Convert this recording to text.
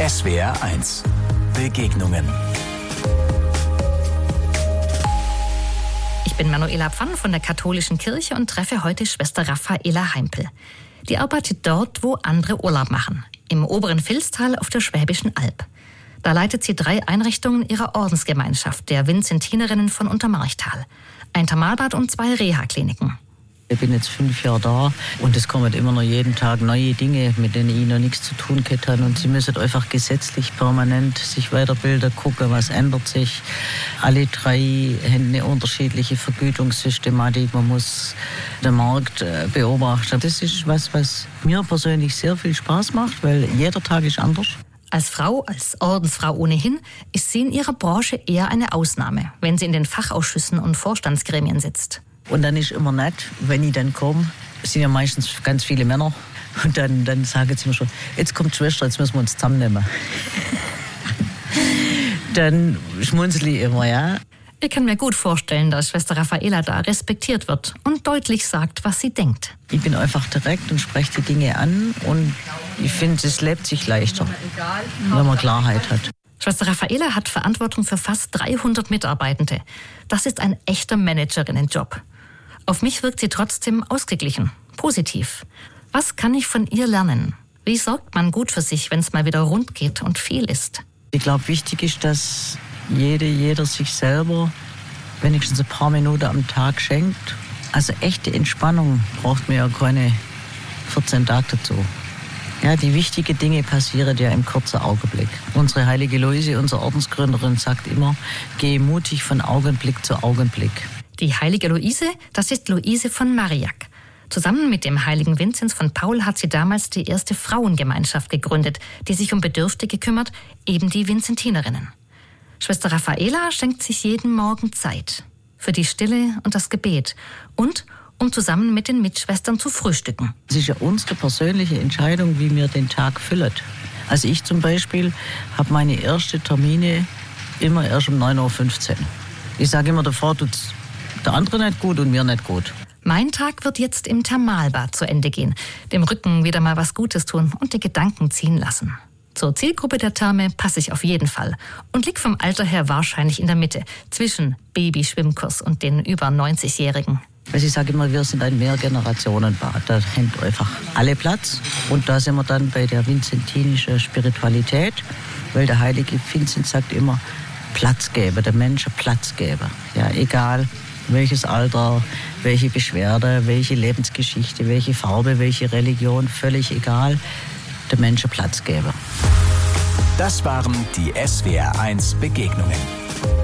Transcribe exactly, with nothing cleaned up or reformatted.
S W R eins Begegnungen. Ich bin Manuela Pfann von der Katholischen Kirche und treffe heute Schwester Raffaela Heimpel. Die arbeitet dort, wo andere Urlaub machen, im oberen Vilstal auf der Schwäbischen Alb. Da leitet sie drei Einrichtungen ihrer Ordensgemeinschaft, der Vinzentinerinnen von Untermarchtal. Ein Thermalbad und zwei Reha-Kliniken. Ich bin jetzt fünf Jahre da und es kommen immer noch jeden Tag neue Dinge, mit denen ich noch nichts zu tun gehabt habe. Und sie müssen einfach gesetzlich permanent sich weiterbilden, gucken, was ändert sich. Alle drei haben eine unterschiedliche Vergütungssystematik. Man muss den Markt beobachten. Das ist was, was mir persönlich sehr viel Spaß macht, weil jeder Tag ist anders. Als Frau, als Ordensfrau ohnehin, ist sie in ihrer Branche eher eine Ausnahme, wenn sie in den Fachausschüssen und Vorstandsgremien sitzt. Und dann ist immer nett, wenn ich dann komme, es sind ja meistens ganz viele Männer, und dann, dann sagen sie mir schon, jetzt kommt die Schwester, jetzt müssen wir uns zusammennehmen. Dann schmunzle ich immer, ja. Ich kann mir gut vorstellen, dass Schwester Raffaela da respektiert wird und deutlich sagt, was sie denkt. Ich bin einfach direkt und spreche die Dinge an und ich finde, es lebt sich leichter, wenn man Klarheit hat. Schwester Raffaela hat Verantwortung für fast dreihundert Mitarbeitende. Das ist ein echter Managerinnenjob. Auf mich wirkt sie trotzdem ausgeglichen, positiv. Was kann ich von ihr lernen? Wie sorgt man gut für sich, wenn es mal wieder rund geht und viel ist? Ich glaube, wichtig ist, dass jede, jeder sich selber wenigstens ein paar Minuten am Tag schenkt. Also echte Entspannung braucht man ja keine vierzehn Tage dazu. Ja, die wichtigen Dinge passieren ja im kurzen Augenblick. Unsere heilige Luise, unsere Ordensgründerin, sagt immer, geh mutig von Augenblick zu Augenblick. Die heilige Luise, das ist Luise von Marillac. Zusammen mit dem heiligen Vinzenz von Paul hat sie damals die erste Frauengemeinschaft gegründet, die sich um Bedürftige kümmert, eben die Vinzentinerinnen. Schwester Raffaela schenkt sich jeden Morgen Zeit für die Stille und das Gebet und um zusammen mit den Mitschwestern zu frühstücken. Es ist ja unsere persönliche Entscheidung, wie wir den Tag füllen. Also ich zum Beispiel habe meine ersten Termine immer erst um neun Uhr fünfzehn. Ich sage immer, davor tut's der andere nicht gut und mir nicht gut. Mein Tag wird jetzt im Thermalbad zu Ende gehen, dem Rücken wieder mal was Gutes tun und die Gedanken ziehen lassen. Zur Zielgruppe der Therme passe ich auf jeden Fall und liege vom Alter her wahrscheinlich in der Mitte, zwischen Babyschwimmkurs und den über neunzigjährigen. Also ich sage immer, wir sind ein Mehrgenerationenbad. Da haben einfach alle Platz. Und da sind wir dann bei der vinzentinischen Spiritualität, weil der heilige Vinzenz sagt immer, Platz geben, der Menschen Platz geben. Ja, egal welches Alter, welche Beschwerde, welche Lebensgeschichte, welche Farbe, welche Religion, völlig egal, der Menschen Platz geben. Das waren die S W R eins Begegnungen.